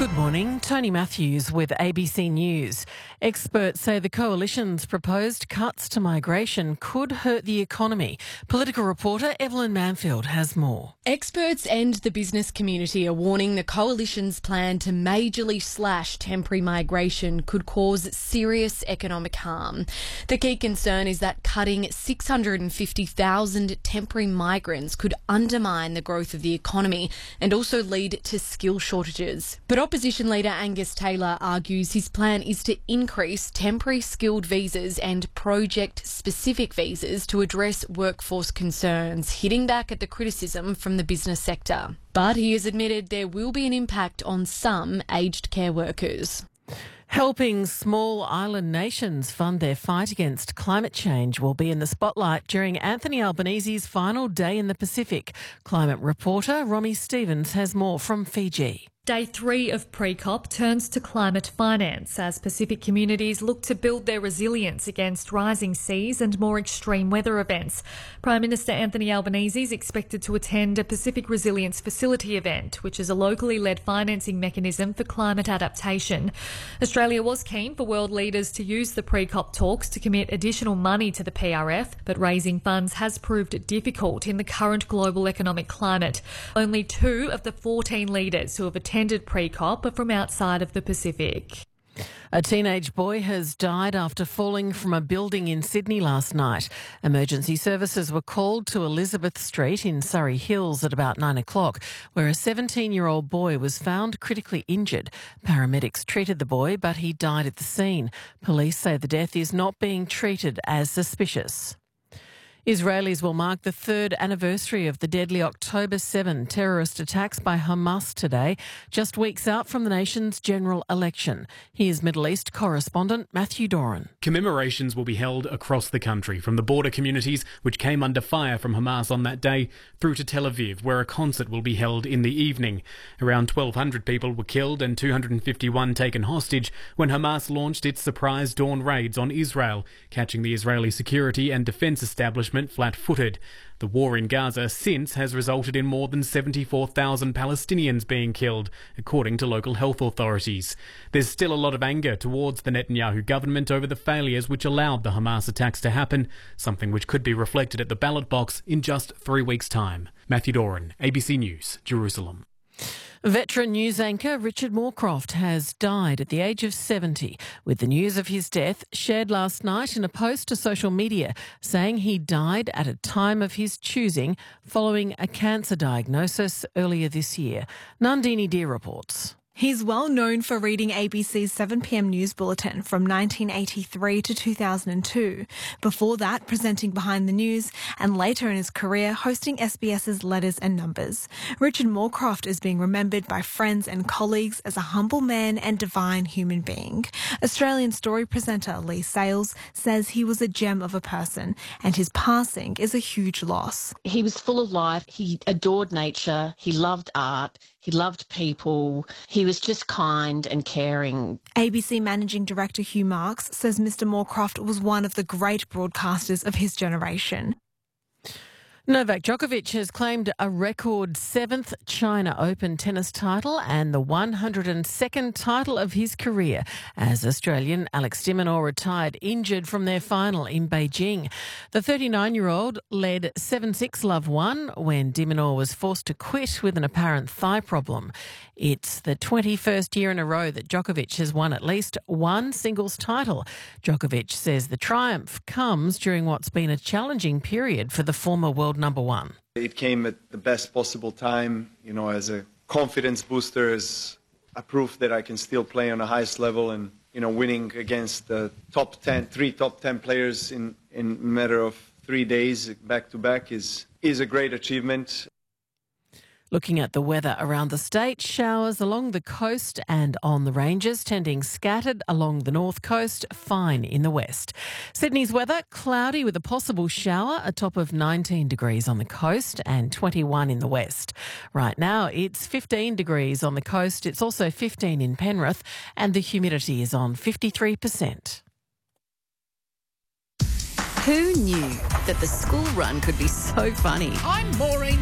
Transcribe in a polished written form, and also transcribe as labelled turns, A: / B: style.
A: Good morning, Tony Matthews with ABC News. Experts say the Coalition's proposed cuts to migration could hurt the economy. Political reporter Evelyn Manfield has more.
B: Experts and the business community are warning the Coalition's plan to majorly slash temporary migration could cause serious economic harm. The key concern is that cutting 650,000 temporary migrants could undermine the growth of the economy and also lead to skill shortages. But Opposition leader Angus Taylor argues his plan is to increase temporary skilled visas and project-specific visas to address workforce concerns, hitting back at the criticism from the business sector. But he has admitted there will be an impact on some aged care workers.
A: Helping small island nations fund their fight against climate change will be in the spotlight during Anthony Albanese's final day in the Pacific. Climate reporter Romy Stevens has more from Fiji.
C: Day 3 of pre-COP turns to climate finance as Pacific communities look to build their resilience against rising seas and more extreme weather events. Prime Minister Anthony Albanese is expected to attend a Pacific Resilience Facility event, which is a locally led financing mechanism for climate adaptation. Australia was keen for world leaders to use the pre-COP talks to commit additional money to the PRF, but raising funds has proved difficult in the current global economic climate. Only 2 of the 14 leaders who have attended pre-COP are from outside of the Pacific.
A: A teenage boy has died after falling from a building in Sydney last night. Emergency services were called to Elizabeth Street in Surrey Hills at about 9 o'clock, where a 17-year-old boy was found critically injured. Paramedics treated the boy, but he died at the scene. Police say the death is not being treated as suspicious. Israelis will mark the 3rd anniversary of the deadly October 7 terrorist attacks by Hamas today, just weeks out from the nation's general election. Here's Middle East correspondent Matthew Doran.
D: Commemorations will be held across the country, from the border communities, which came under fire from Hamas on that day, through to Tel Aviv, where a concert will be held in the evening. Around 1,200 people were killed and 251 taken hostage when Hamas launched its surprise dawn raids on Israel, catching the Israeli security and defence establishment flat-footed. The war in Gaza since has resulted in more than 74,000 Palestinians being killed, according to local health authorities. There's still a lot of anger towards the Netanyahu government over the failures which allowed the Hamas attacks to happen, something which could be reflected at the ballot box in just 3 weeks' time. Matthew Doran, ABC News, Jerusalem.
A: Veteran news anchor Richard Moorcroft has died at the age of 70, with the news of his death shared last night in a post to social media, saying he died at a time of his choosing following a cancer diagnosis earlier this year. Nandini Deer reports.
E: He's well known for reading ABC's 7pm news bulletin from 1983 to 2002. Before that, presenting Behind the News, and later in his career, hosting SBS's Letters and Numbers. Richard Moorcroft is being remembered by friends and colleagues as a humble man and divine human being. Australian Story presenter Lee Sales says he was a gem of a person, and his passing is a huge loss.
F: He was full of life. He adored nature. He loved art. He loved people. He was just kind and caring.
E: ABC Managing Director Hugh Marks says Mr Moorcroft was one of the great broadcasters of his generation.
A: Novak Djokovic has claimed a record 7th China Open tennis title and the 102nd title of his career as Australian Alex de Minaur retired injured from their final in Beijing. The 39-year-old led 7-6 love 1 when de Minaur was forced to quit with an apparent thigh problem. It's the 21st year in a row that Djokovic has won at least one singles title. Djokovic says the triumph comes during what's been a challenging period for the former world number 1.
G: It came at the best possible time, as a confidence booster, as a proof that I can still play on the highest level, and, winning against the three top 10 players in a matter of 3 days back to back is a great achievement.
A: Looking at the weather around the state, showers along the coast and on the ranges, tending scattered along the north coast, fine in the west. Sydney's weather, cloudy with a possible shower, a top of 19 degrees on the coast and 21 in the west. Right now, it's 15 degrees on the coast. It's also 15 in Penrith, and the humidity is on 53%.
H: Who knew that the school run could be so funny?
I: I'm Maureen